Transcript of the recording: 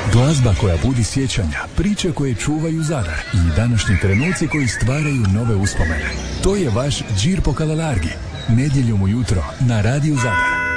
Glazba koja budi sjećanja, priče koje čuvaju Zadar i današnji trenuci koji stvaraju nove uspomene. To je vaš Džir po Kalelargi, nedjeljom ujutro na Radiju Zadar.